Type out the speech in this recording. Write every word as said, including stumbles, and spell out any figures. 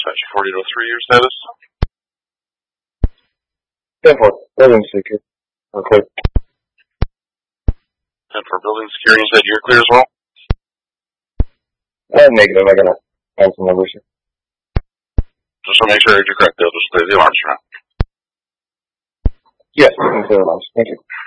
Dispatch forty oh three, your status? ten four, building secure. Okay. And for building security, you said you're clear as well? Uh, negative, I gotta add some numbers here. Just to make sure you're correct, they'll just clear the alarms around. Yes, I can clear alarms. Thank you.